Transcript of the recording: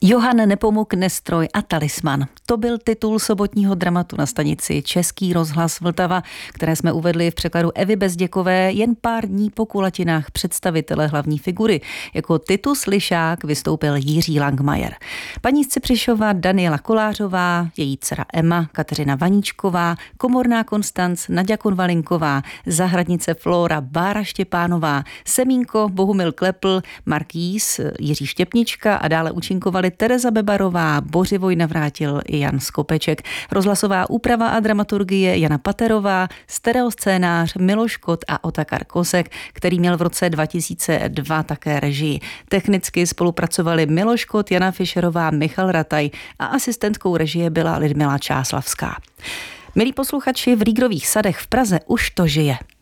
Johann Nepomuk Nestroj a talisman. To byl titul sobotního dramatu na stanici Český rozhlas Vltava, které jsme uvedli v překladu Evy Bezděkové jen pár dní po kulatinách představitele hlavní figury. Jako Titus Lišák vystoupil Jiří Langmajer. Paní Scipřišová Daniela Kolářová, její dcera Emma, Kateřina Vaníčková, komorná Konstanc Naďa Konvalinková, zahradnice Flóra Bára Štěpánová, Semínko Bohumil Klepl, Markýz Jiří Štěpnička a dále účinkovali Tereza Bebarová, Bořivoj Navrátil i Jan Skopeček. Rozhlasová úprava a dramaturgie Jana Paterová, stereoscénář Miloš Kot a Otakar Kosek, který měl v roce 2002 také režii. Technicky spolupracovali Miloš Kot, Jana Fischerová, Michal Rataj a asistentkou režie byla Lidmila Čáslavská. Milí posluchači, v Rígrových sadech v Praze už to žije.